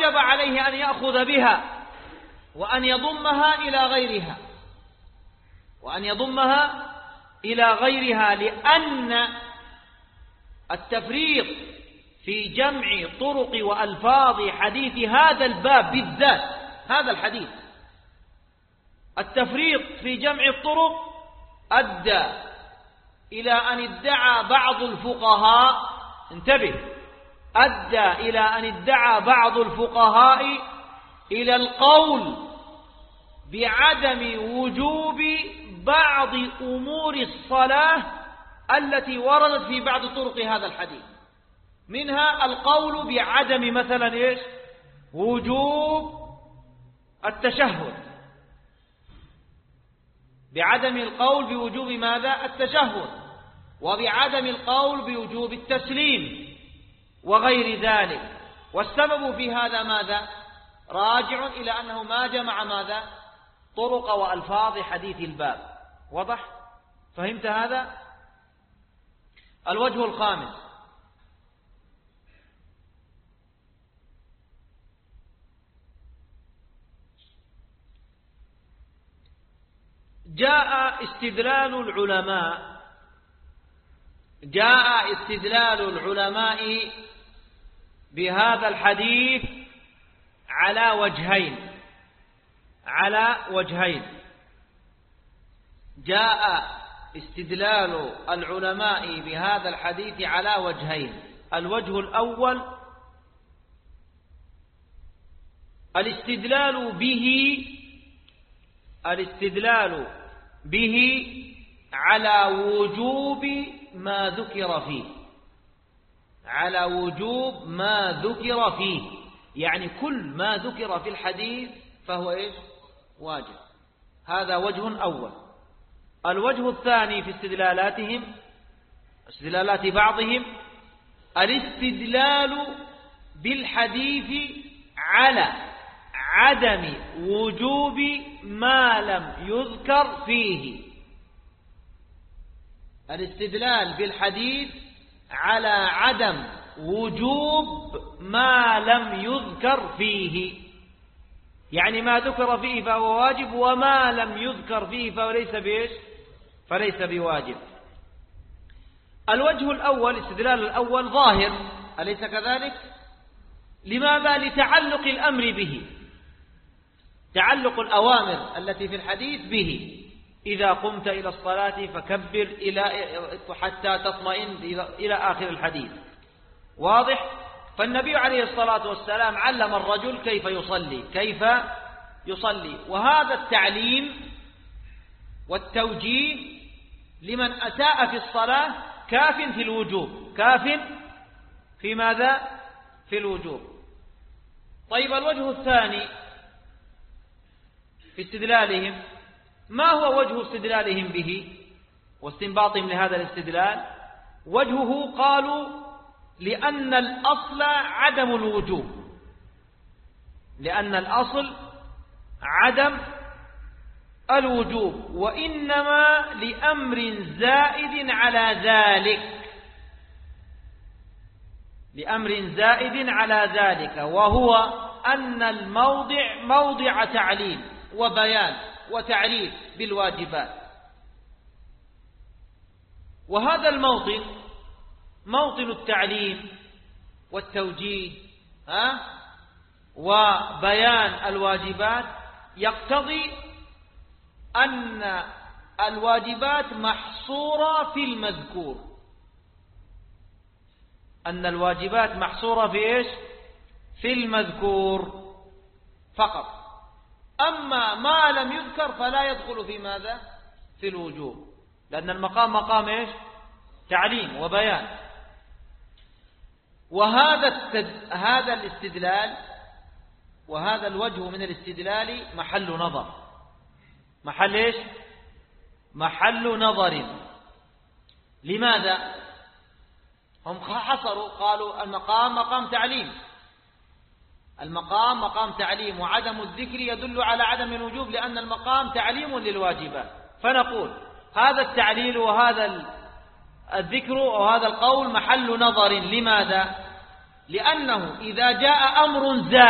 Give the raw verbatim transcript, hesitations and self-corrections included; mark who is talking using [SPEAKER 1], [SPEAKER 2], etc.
[SPEAKER 1] وجب عليه أن يأخذ بها وأن يضمها إلى غيرها وأن يضمها إلى غيرها لأن التفريق في جمع طرق وألفاظ حديث هذا الباب بالذات، هذا الحديث، التفريق في جمع الطرق أدى إلى أن ادعى بعض الفقهاء، انتبه، أدى إلى أن ادعى بعض الفقهاء إلى القول بعدم وجوب بعض أمور الصلاة التي وردت في بعض طرق هذا الحديث، منها القول بعدم مثلا إيش؟ وجوب التشهد، بعدم القول بوجوب ماذا؟ التشهد، وبعدم القول بوجوب التسليم وغير ذلك. والسبب في هذا ماذا؟ راجع إلى أنه ما جمع ماذا؟ طرق وألفاظ حديث الباب. واضح؟ فهمت هذا؟ الوجه الخامس: جاء استدلال العلماء جاء استدلال العلماء بهذا الحديث على وجهين على وجهين جاء استدلال العلماء بهذا الحديث على وجهين. الوجه الأول الاستدلال به الاستدلال به على وجوب ما ذكر فيه على وجوب ما ذكر فيه يعني كل ما ذكر في الحديث فهو إيش؟ واجب. هذا وجه أول. الوجه الثاني في استدلالاتهم استدلالات بعضهم الاستدلال بالحديث على عدم وجوب ما لم يذكر فيه الاستدلال بالحديث على عدم وجوب ما لم يذكر فيه، يعني ما ذكر فيه فهو واجب وما لم يذكر فيه فليس بإيش؟ فليس بواجب. الوجه الأول الاستدلال الأول ظاهر، أليس كذلك؟ لماذا؟ لتعلق الأمر به، تعلق الأوامر التي في الحديث به. إذا قمت إلى الصلاة فكبر إلى حتى تطمئن إلى آخر الحديث. واضح؟ فالنبي عليه الصلاة والسلام علم الرجل كيف يصلي كيف يصلي وهذا التعليم والتوجيه لمن أساء في الصلاة كاف في الوجوب، كاف في ماذا؟ في الوجوب. طيب الوجه الثاني في استدلالهم، ما هو وجه استدلالهم به واستنباطهم لهذا الاستدلال؟ وجهه قالوا لأن الأصل عدم الوجوب، لأن الأصل عدم الوجوب وإنما لأمر زائد على ذلك لأمر زائد على ذلك وهو أن الموضع موضع تعليم وبيان وتعريف بالواجبات، وهذا الموطن موطن التعليم والتوجيه ها وبيان الواجبات، يقتضي أن الواجبات محصورة في المذكور أن الواجبات محصورة في إيش؟ في المذكور فقط. أما ما لم يذكر فلا يدخل في ماذا؟ في الوجوب، لأن المقام مقام إيش؟ تعليم وبيان. وهذا التد... هذا الاستدلال وهذا الوجه من الاستدلال محل نظر محل إيش؟ محل نظر. لماذا؟ هم حصروا قالوا المقام مقام تعليم المقام مقام تعليم وعدم الذكر يدل على عدم الوجوب لأن المقام تعليم للواجبات. فنقول هذا التعليل وهذا الذكر وهذا القول محل نظر. لماذا؟ لأنه إذا جاء أمر زائد